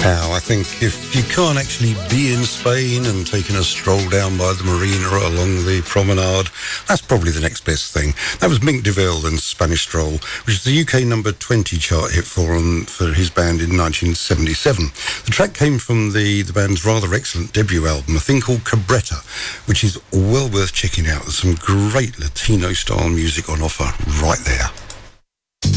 Now, I think if you can't actually be in Spain and taking a stroll down by the marina or along the promenade, that's probably the next best thing. That was Mink DeVille and Spanish Stroll, which is the UK number 20 chart hit for his band in 1977. The track came from the band's rather excellent debut album, a thing called Cabretta, which is well worth checking out. There's some great Latino-style music on offer right there.